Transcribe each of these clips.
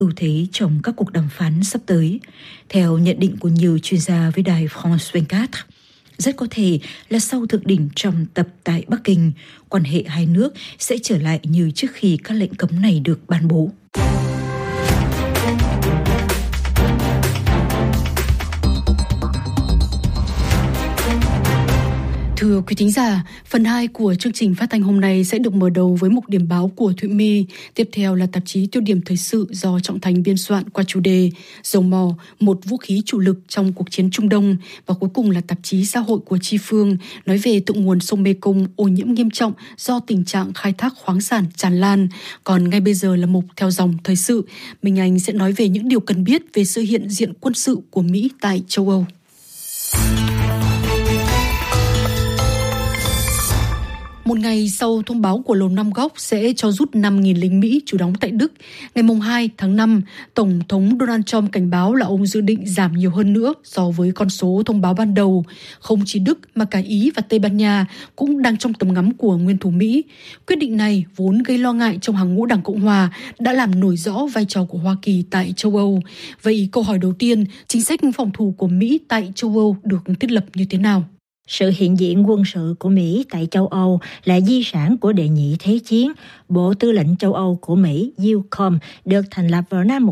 ưu thế trong các cuộc đàm phán sắp tới. Theo nhận định của nhiều chuyên gia với đài France 24, rất có thể là sau thượng đỉnh Trump tập tại Bắc Kinh, quan hệ hai nước sẽ trở lại như trước khi các lệnh cấm này được ban bố. Thưa quý thính giả, phần 2 của chương trình phát thanh hôm nay sẽ được mở đầu với mục điểm báo của Thụy My. Tiếp theo là tạp chí Tiêu điểm thời sự do Trọng Thành biên soạn qua chủ đề Dầu mỏ, một vũ khí chủ lực trong cuộc chiến Trung Đông. Và cuối cùng là tạp chí Xã hội của Chi Phương, nói về thượng nguồn sông Mekong ô nhiễm nghiêm trọng do tình trạng khai thác khoáng sản tràn lan. Còn ngay bây giờ là mục theo dòng thời sự. Minh Anh sẽ nói về những điều cần biết về sự hiện diện quân sự của Mỹ tại châu Âu. Một ngày sau thông báo của Lầu Năm Góc sẽ cho rút 5.000 lính Mỹ trú đóng tại Đức, ngày 2 tháng 5, Tổng thống Donald Trump cảnh báo là ông dự định giảm nhiều hơn nữa so với con số thông báo ban đầu. Không chỉ Đức mà cả Ý và Tây Ban Nha cũng đang trong tầm ngắm của nguyên thủ Mỹ. Quyết định này vốn gây lo ngại trong hàng ngũ Đảng Cộng Hòa đã làm nổi rõ vai trò của Hoa Kỳ tại châu Âu. Vậy câu hỏi đầu tiên, chính sách phòng thủ của Mỹ tại châu Âu được thiết lập như thế nào? Sự hiện diện quân sự của Mỹ tại châu Âu là di sản của đệ nhị Thế chiến. Bộ Tư lệnh châu Âu của Mỹ, EUCOM, được thành lập vào năm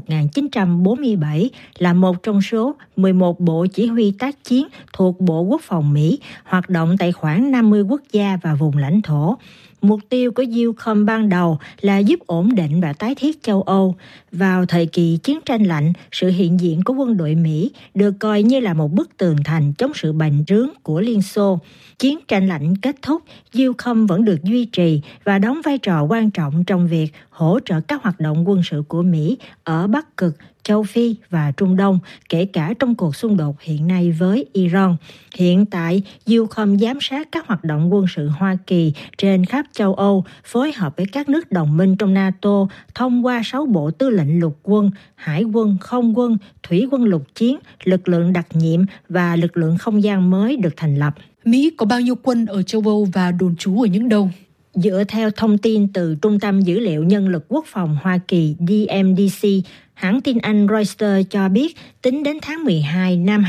1947, là một trong số 11 bộ chỉ huy tác chiến thuộc Bộ Quốc phòng Mỹ, hoạt động tại khoảng 50 quốc gia và vùng lãnh thổ. Mục tiêu của EUCOM ban đầu là giúp ổn định và tái thiết châu Âu. Vào thời kỳ chiến tranh lạnh, sự hiện diện của quân đội Mỹ được coi như là một bức tường thành chống sự bành trướng của Liên Xô. Chiến tranh lạnh kết thúc, EUCOM vẫn được duy trì và đóng vai trò quan trọng trong việc hỗ trợ các hoạt động quân sự của Mỹ ở Bắc Cực, châu Phi và Trung Đông, kể cả trong cuộc xung đột hiện nay với Iran. Hiện tại, EUCOM giám sát các hoạt động quân sự Hoa Kỳ trên khắp châu Âu, phối hợp với các nước đồng minh trong NATO thông qua 6 bộ tư lệnh lục quân, hải quân, không quân, thủy quân lục chiến, lực lượng đặc nhiệm và lực lượng không gian mới được thành lập. Mỹ có bao nhiêu quân ở châu Âu và đồn trú ở những đâu? Dựa theo thông tin từ Trung tâm Dữ liệu Nhân lực Quốc phòng Hoa Kỳ DMDC, hãng tin Anh Reuters cho biết tính đến tháng 12 năm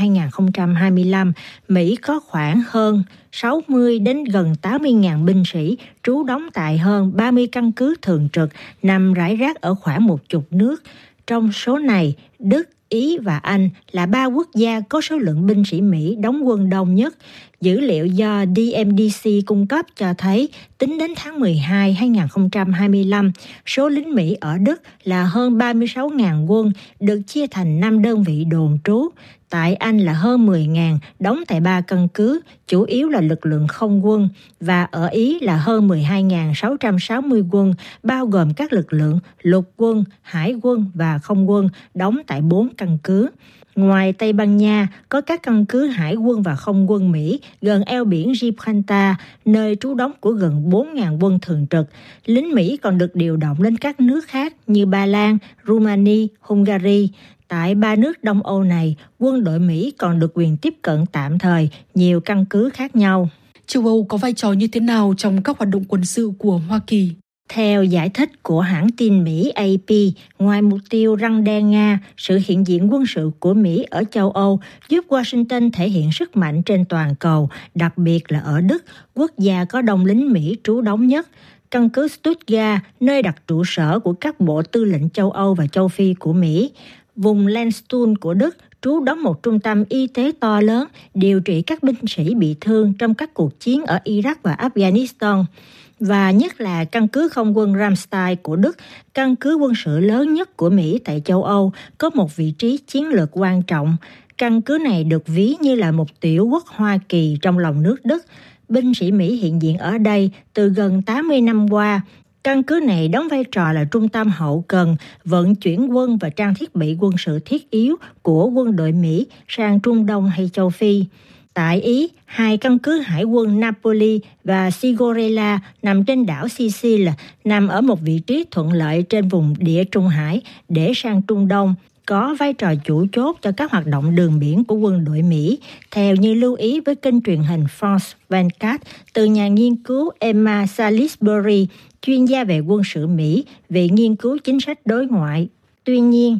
2025, Mỹ có khoảng hơn 60 đến gần 80.000 binh sĩ trú đóng tại hơn 30 căn cứ thường trực nằm rải rác ở khoảng 10 nước. Trong số này, Đức, Ý và Anh là 3 quốc gia có số lượng binh sĩ Mỹ đóng quân đông nhất. Dữ liệu do DMDC cung cấp cho thấy tính đến tháng 12 2025, số lính Mỹ ở Đức là hơn 36.000 quân, được chia thành 5 đơn vị đồn trú. Tại Anh là hơn 10.000, đóng tại 3 căn cứ, chủ yếu là lực lượng không quân, và ở Ý là hơn 12.660 quân, bao gồm các lực lượng lục quân, hải quân và không quân, đóng tại 4 căn cứ. Ngoài Tây Ban Nha, có các căn cứ hải quân và không quân Mỹ gần eo biển Gibraltar, nơi trú đóng của gần 4.000 quân thường trực. Lính Mỹ còn được điều động lên các nước khác như Ba Lan, Rumani, Hungary. Tại 3 nước Đông Âu này, quân đội Mỹ còn được quyền tiếp cận tạm thời nhiều căn cứ khác nhau. Châu Âu có vai trò như thế nào trong các hoạt động quân sự của Hoa Kỳ? Theo giải thích của hãng tin Mỹ AP, ngoài mục tiêu răn đe Nga, sự hiện diện quân sự của Mỹ ở châu Âu giúp Washington thể hiện sức mạnh trên toàn cầu, đặc biệt là ở Đức, quốc gia có đông lính Mỹ trú đóng nhất. Căn cứ Stuttgart, nơi đặt trụ sở của các bộ tư lệnh châu Âu và châu Phi của Mỹ. Vùng Landstuhl của Đức trú đóng một trung tâm y tế to lớn, điều trị các binh sĩ bị thương trong các cuộc chiến ở Iraq và Afghanistan. Và nhất là căn cứ không quân Ramstein của Đức, căn cứ quân sự lớn nhất của Mỹ tại châu Âu, có một vị trí chiến lược quan trọng. Căn cứ này được ví như là một tiểu quốc Hoa Kỳ trong lòng nước Đức. Binh sĩ Mỹ hiện diện ở đây từ gần 80 năm qua. Căn cứ này đóng vai trò là trung tâm hậu cần, vận chuyển quân và trang thiết bị quân sự thiết yếu của quân đội Mỹ sang Trung Đông hay châu Phi. Tại Ý, 2 căn cứ hải quân Napoli và Sigorella nằm trên đảo Sicily nằm ở một vị trí thuận lợi trên vùng Địa Trung Hải để sang Trung Đông, có vai trò chủ chốt cho các hoạt động đường biển của quân đội Mỹ, theo như lưu ý với kênh truyền hình France 24 từ nhà nghiên cứu Emma Salisbury, chuyên gia về quân sự Mỹ, về nghiên cứu chính sách đối ngoại. Tuy nhiên,